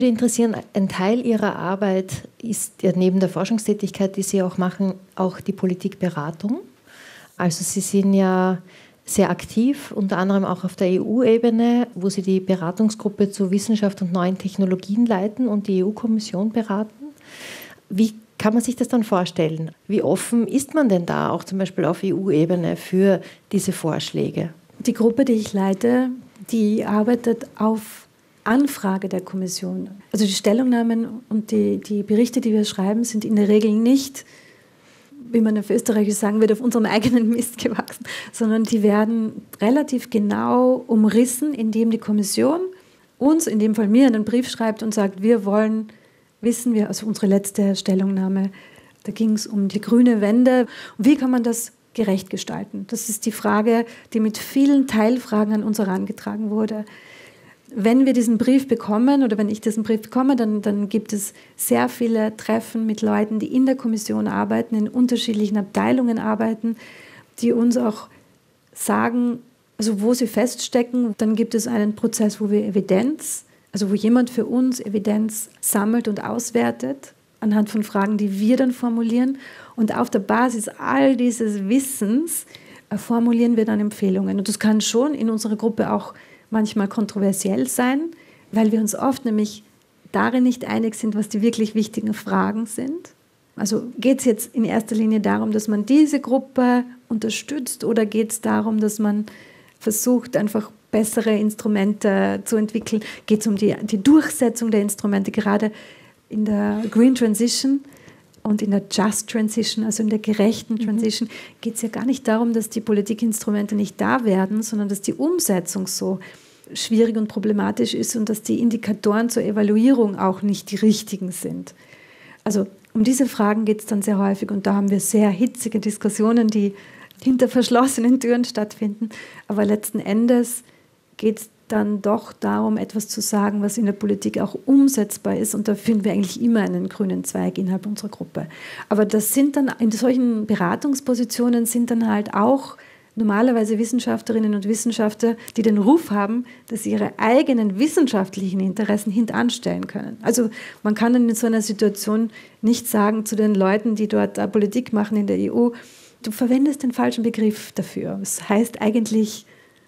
Interessieren, ein Teil Ihrer Arbeit ist ja neben der Forschungstätigkeit, die Sie auch machen, auch die Politikberatung. Also Sie sind ja sehr aktiv, unter anderem auch auf der EU-Ebene, wo Sie die Beratungsgruppe zu Wissenschaft und neuen Technologien leiten und die EU-Kommission beraten. Wie kann man sich das dann vorstellen? Wie offen ist man denn da, auch zum Beispiel auf EU-Ebene, für diese Vorschläge? Die Gruppe, die ich leite, die arbeitet auf Anfrage der Kommission. Also die Stellungnahmen und die Berichte, die wir schreiben, sind in der Regel nicht, wie man auf Österreichisch sagen würde, auf unserem eigenen Mist gewachsen, sondern die werden relativ genau umrissen, indem die Kommission uns, in dem Fall mir, einen Brief schreibt und sagt, wir wollen wissen wir, also unsere letzte Stellungnahme, da ging es um die grüne Wende. Und wie kann man das gerecht gestalten? Das ist die Frage, die mit vielen Teilfragen an uns herangetragen wurde. Wenn wir diesen Brief bekommen oder wenn ich diesen Brief bekomme, dann gibt es sehr viele Treffen mit Leuten, die in der Kommission arbeiten, in unterschiedlichen Abteilungen arbeiten, die uns auch sagen, also wo sie feststecken. Dann gibt es einen Prozess, wo wir Evidenz, also wo jemand für uns Evidenz sammelt und auswertet, anhand von Fragen, die wir dann formulieren. Und auf der Basis all dieses Wissens formulieren wir dann Empfehlungen. Und das kann schon in unserer Gruppe auch manchmal kontroversiell sein, weil wir uns oft nämlich darin nicht einig sind, was die wirklich wichtigen Fragen sind. Also geht es jetzt in erster Linie darum, dass man diese Gruppe unterstützt, oder geht es darum, dass man versucht, einfach bessere Instrumente zu entwickeln? Geht es um die Durchsetzung der Instrumente, gerade in der Green Transition und in der Just Transition, also in der gerechten Transition, geht es ja gar nicht darum, dass die Politikinstrumente nicht da werden, sondern dass die Umsetzung so schwierig und problematisch ist und dass die Indikatoren zur Evaluierung auch nicht die richtigen sind. Also um diese Fragen geht es dann sehr häufig, und da haben wir sehr hitzige Diskussionen, die hinter verschlossenen Türen stattfinden. Aber letzten Endes geht es dann doch darum, etwas zu sagen, was in der Politik auch umsetzbar ist. Und da finden wir eigentlich immer einen grünen Zweig innerhalb unserer Gruppe. Aber das sind dann, in solchen Beratungspositionen sind dann halt auch normalerweise Wissenschaftlerinnen und Wissenschaftler, die den Ruf haben, dass sie ihre eigenen wissenschaftlichen Interessen hintanstellen können. Also man kann dann in so einer Situation nicht sagen zu den Leuten, die dort Politik machen in der EU, du verwendest den falschen Begriff dafür. Das heißt eigentlich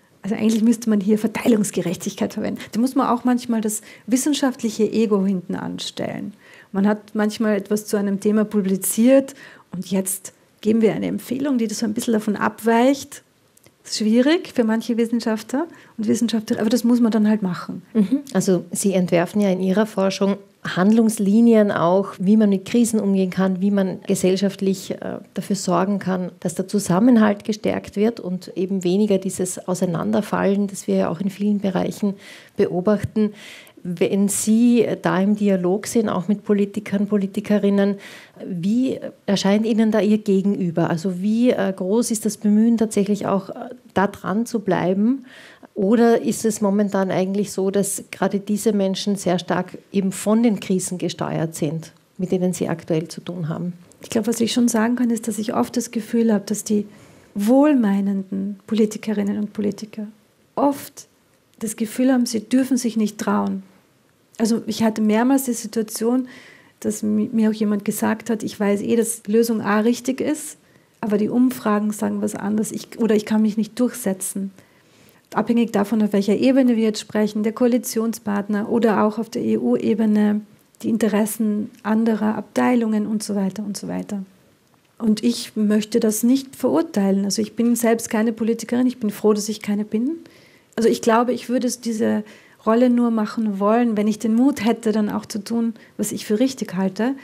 müsste man hier Verteilungsgerechtigkeit verwenden. Da muss man auch manchmal das wissenschaftliche Ego hinten anstellen. Man hat manchmal etwas zu einem Thema publiziert und jetzt geben wir eine Empfehlung, die das so ein bisschen davon abweicht. Das ist schwierig für manche Wissenschaftler und Wissenschaftlerinnen, aber das muss man dann halt machen. Also Sie entwerfen ja in Ihrer Forschung Handlungslinien auch, wie man mit Krisen umgehen kann, wie man gesellschaftlich dafür sorgen kann, dass der Zusammenhalt gestärkt wird und eben weniger dieses Auseinanderfallen, das wir ja auch in vielen Bereichen beobachten. Wenn Sie da im Dialog sind, auch mit Politikern, Politikerinnen, wie erscheint Ihnen da Ihr Gegenüber? Also wie groß ist das Bemühen, tatsächlich auch da dran zu bleiben? Oder ist es momentan eigentlich so, dass gerade diese Menschen sehr stark eben von den Krisen gesteuert sind, mit denen Sie aktuell zu tun haben? Ich glaube, was ich schon sagen kann, ist, dass ich oft das Gefühl habe, dass die wohlmeinenden Politikerinnen und Politiker oft das Gefühl haben, sie dürfen sich nicht trauen. Also ich hatte mehrmals die Situation, dass mir auch jemand gesagt hat, ich weiß dass Lösung A richtig ist, aber die Umfragen sagen was anderes, oder ich kann mich nicht durchsetzen. Abhängig davon, auf welcher Ebene wir jetzt sprechen, der Koalitionspartner oder auch auf der EU-Ebene, die Interessen anderer Abteilungen und so weiter und so weiter. Und ich möchte das nicht verurteilen. Also ich bin selbst keine Politikerin, ich bin froh, dass ich keine bin. Also ich glaube, ich würde diese Rolle nur machen wollen, wenn ich den Mut hätte, dann auch zu tun, was ich für richtig halte.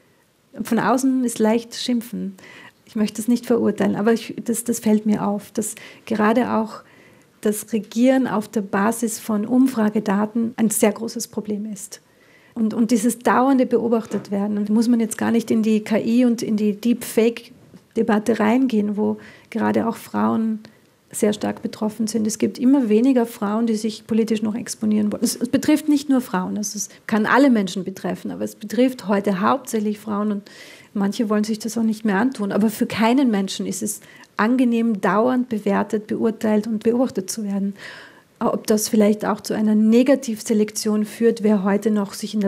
Von außen ist leicht schimpfen. Ich möchte es nicht verurteilen, aber das fällt mir auf, dass gerade auch das Regieren auf der Basis von Umfragedaten ein sehr großes Problem ist. Und dieses dauernde beobachtet werden, und muss man jetzt gar nicht in die KI und in die Deepfake-Debatte reingehen, wo gerade auch Frauen sehr stark betroffen sind. Es gibt immer weniger Frauen, die sich politisch noch exponieren wollen. Es betrifft nicht nur Frauen, es kann alle Menschen betreffen, aber es betrifft heute hauptsächlich Frauen und manche wollen sich das auch nicht mehr antun. Aber für keinen Menschen ist es angenehm, dauernd bewertet, beurteilt und beobachtet zu werden. Ob das vielleicht auch zu einer Negativselektion führt, wer heute noch sich in der